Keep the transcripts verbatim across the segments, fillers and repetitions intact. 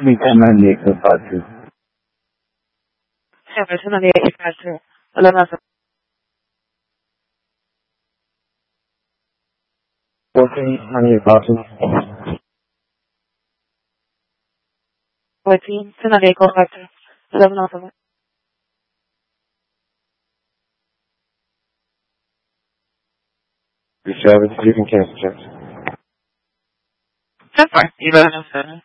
Me ten ninety-eight, five two. Seven, ten ninety-eight, five two. eleven, fourteen ninety-eight, five two. fourteen, ten ninety-eight, five two. eleven, seven. three seven, you can cancel checks. That's fine. eleven, seven.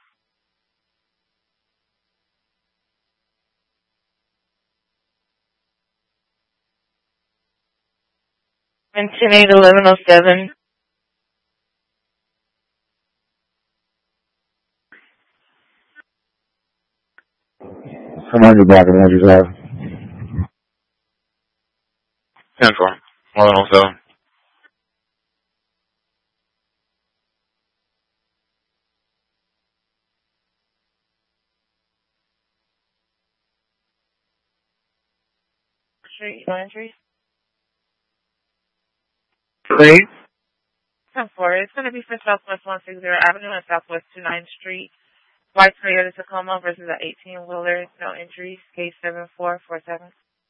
And ten eight, eleven, oh seven. Come on, you're back in Andrews Ave. ten four, eleven oh seven. Street, no entries. Three. ten four. It's going to be for Southwest one sixty Avenue and Southwest twenty-ninth Street. White Toyota Tacoma versus an eighteen-wheeler. No entries. Case seven four four seven.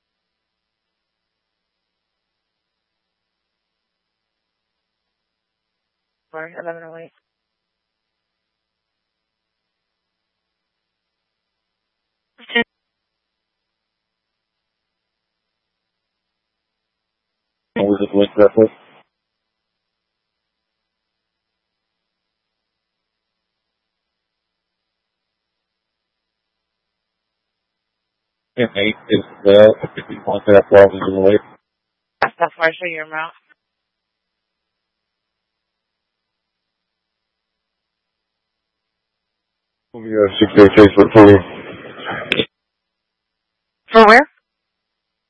For eleven oh eight. What was it, link that for? ten eight is the, if you want that, twelve is the way. That's the first of your amount. We'll be a six day case for approval.